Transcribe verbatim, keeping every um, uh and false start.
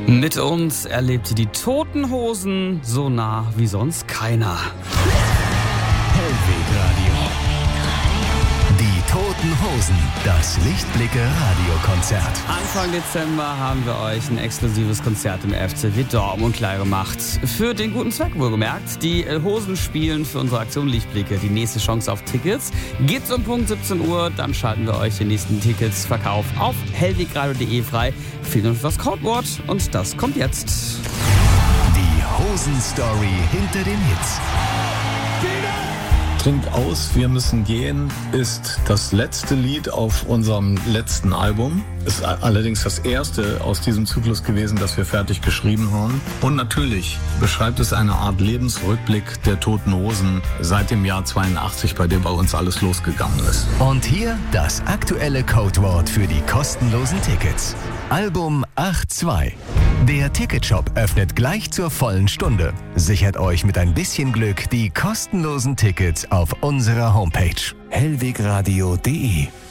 Mit uns erlebte die Toten Hosen so nah wie sonst keiner. Hellwegradio. Die Toten Hosen, das Lichtblicke-Radiokonzert. Anfang Dezember haben wir euch ein exklusives Konzert im F C W Dortmund klar gemacht. Für den guten Zweck wohlgemerkt. Die Hosen spielen für unsere Aktion Lichtblicke die nächste Chance auf Tickets. Geht's um Punkt siebzehn Uhr, dann schalten wir euch den nächsten Ticketsverkauf auf hellwegradio punkt de frei. Fehlt uns das Codewort und das kommt jetzt. Die Hosen-Story hinter den Hits. Trink aus, wir müssen gehen ist das letzte Lied auf unserem letzten Album. Ist allerdings das erste aus diesem Zyklus gewesen, das wir fertig geschrieben haben. Und natürlich beschreibt es eine Art Lebensrückblick der Toten Hosen seit dem Jahr zweiundachtzig, bei dem bei uns alles losgegangen ist. Und hier das aktuelle Codewort für die kostenlosen Tickets. Album acht zwei. Der Ticketshop öffnet gleich zur vollen Stunde. Sichert euch mit ein bisschen Glück die kostenlosen Tickets auf unserer Homepage hellwegradio punkt de.